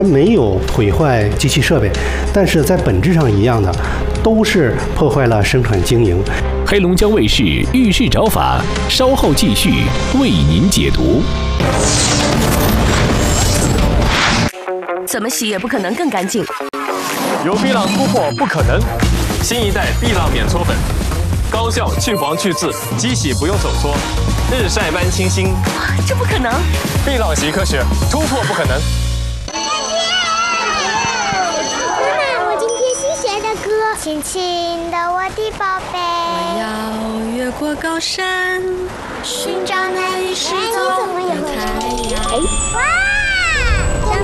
没有毁坏机器设备，但是在本质上一样的，都是破坏了生产经营。 黑龙江卫视《遇事找法》稍后继续为您解读。 怎么洗也不可能更干净。 有碧浪突破不可能，新一代碧浪免搓粉，高效去黄去渍，机洗不用手搓，日晒般清新。 这不可能！ 碧浪洗科学，突破不可能。 亲亲的我的宝贝， 我要越过高山， 寻找那已失踪的太阳。哇！